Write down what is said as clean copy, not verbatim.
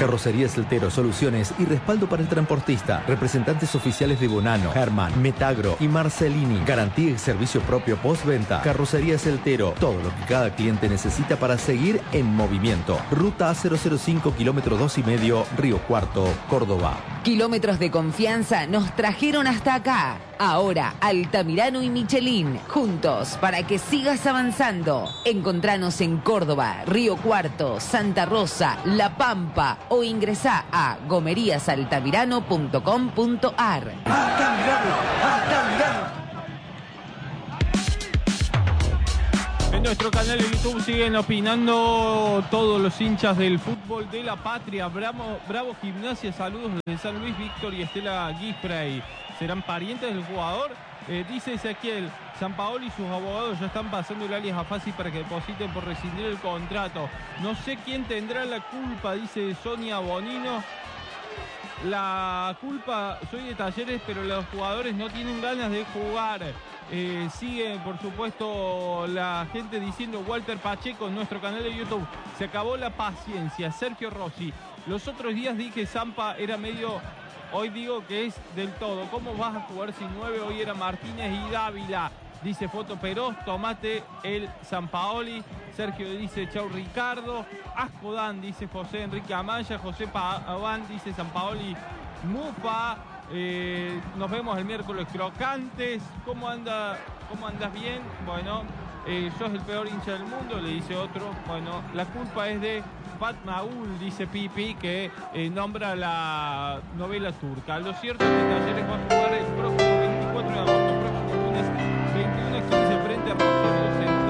Carrocerías Eltero, soluciones y respaldo para el transportista. Representantes oficiales de Bonano, Herman, Metagro y Marcelini. Garantía y servicio propio postventa. Carrocerías Eltero, todo lo que cada cliente necesita para seguir en movimiento. Ruta A005, kilómetro 2,5, Río Cuarto, Córdoba. Kilómetros de confianza nos trajeron hasta acá. Ahora, Altamirano y Michelin, juntos para que sigas avanzando. Encontranos en Córdoba, Río Cuarto, Santa Rosa, La Pampa o ingresá a gomeriasaltamirano.com.ar. En nuestro canal de YouTube siguen opinando todos los hinchas del fútbol de la patria. Bravo Gimnasia, saludos desde San Luis. Víctor y Estela Gispray serán parientes del jugador. Dice Ezequiel, Sampaoli y sus abogados ya están pasando el alias a Fassi para que depositen por rescindir el contrato. No sé quién tendrá la culpa, dice Sonia Bonino. La culpa, soy de Talleres, pero los jugadores no tienen ganas de jugar. Sigue, por supuesto, la gente diciendo Walter Pacheco en nuestro canal de YouTube. Se acabó la paciencia. Sergio Rossi. Los otros días dije Zampa era medio... Hoy digo que es del todo. ¿Cómo vas a jugar sin 9? Hoy era Martínez y Dávila. Dice Foto Peroz, tomate el Sampaoli. Sergio dice chau Ricardo. Ascodán, dice José Enrique Amaya. José Paván dice Sampaoli Mufa. Nos vemos el miércoles crocantes. ¿Cómo andas bien? Bueno, sos el peor hincha del mundo, le dice otro. Bueno, la culpa es de Fatmaul, dice Pipi, que nombra la novela turca. Lo cierto es que Talleres va a jugar el próximo 24 de agosto, próximo lunes 21:15 frente a Rosario Central.